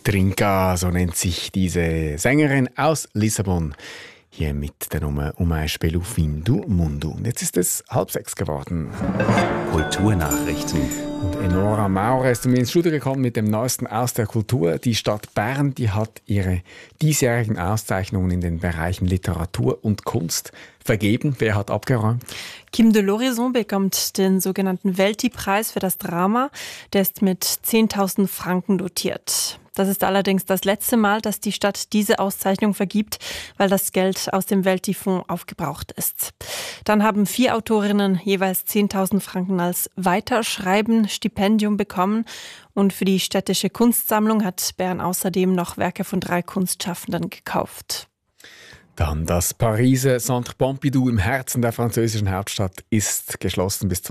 Trinca, so nennt sich diese Sängerin aus Lissabon. Hier mit der Nummer «O mais belo fim do mundo». Und jetzt ist es 5:30 geworden. Kulturnachrichten. Und Enora Maurer ist zu mir ins Studio gekommen mit dem Neuesten aus der Kultur. Die Stadt Bern, die hat ihre diesjährigen Auszeichnungen in den Bereichen Literatur und Kunst vergeben. Wer hat abgeräumt? Kim de l'Horizon bekommt den sogenannten Welti-Preis für das Drama. Der ist mit 10.000 Franken dotiert. Das ist allerdings das letzte Mal, dass die Stadt diese Auszeichnung vergibt, weil das Geld aus dem Welti-Fonds aufgebraucht ist. Dann haben 4 Autorinnen jeweils 10.000 Franken als Weiterschreiben-Stipendium bekommen. Und für die städtische Kunstsammlung hat Bern außerdem noch Werke von 3 Kunstschaffenden gekauft. Dann das Pariser Centre Pompidou im Herzen der französischen Hauptstadt ist geschlossen bis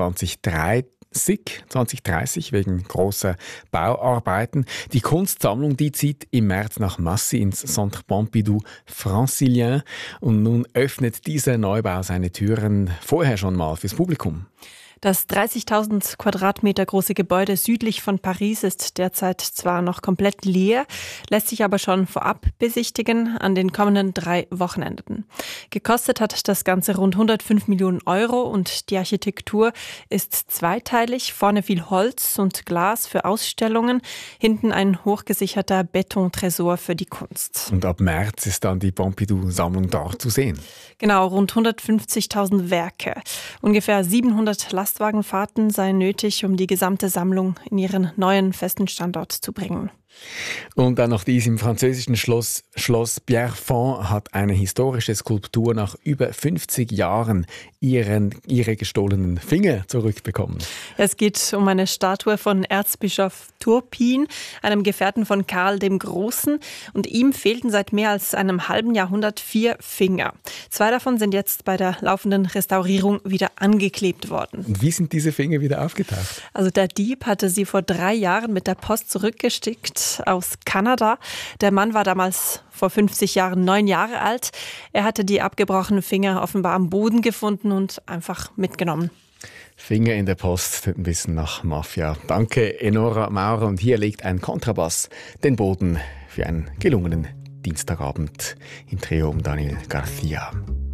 2030 wegen großer Bauarbeiten. Die Kunstsammlung, die zieht im März nach Massy ins Centre Pompidou Francilien und nun öffnet dieser Neubau seine Türen vorher schon mal fürs Publikum. Das 30.000 Quadratmeter große Gebäude südlich von Paris ist derzeit zwar noch komplett leer, lässt sich aber schon vorab besichtigen an den kommenden 3 Wochenenden. Gekostet hat das Ganze rund 105 Millionen Euro und die Architektur ist zweiteilig. Vorne viel Holz und Glas für Ausstellungen, hinten ein hochgesicherter Betontresor für die Kunst. Und ab März ist dann die Pompidou-Sammlung dort zu sehen. Genau, rund 150.000 Werke. Ungefähr 700 Lastwagenfahrten seien nötig, um die gesamte Sammlung in ihren neuen festen Standort zu bringen. Und dann noch dies im französischen Schloss Pierrefonds hat eine historische Skulptur nach über 50 Jahren ihre gestohlenen Finger zurückbekommen. Es geht um eine Statue von Erzbischof Turpin, einem Gefährten von Karl dem Großen. Und ihm fehlten seit mehr als einem halben Jahrhundert 4 Finger. 2 davon sind jetzt bei der laufenden Restaurierung wieder angeklebt worden. Und wie sind diese Finger wieder aufgetaucht? Also der Dieb hatte sie vor 3 Jahren mit der Post zurückgestickt aus Kanada. Der Mann war damals vor 50 Jahren 9 Jahre alt. Er hatte die abgebrochenen Finger offenbar am Boden gefunden und einfach mitgenommen. Finger in der Post, ein bisschen nach Mafia. Danke, Enora Maurer. Und hier legt ein Kontrabass den Boden für einen gelungenen Dienstagabend im Trio um Daniel Garcia.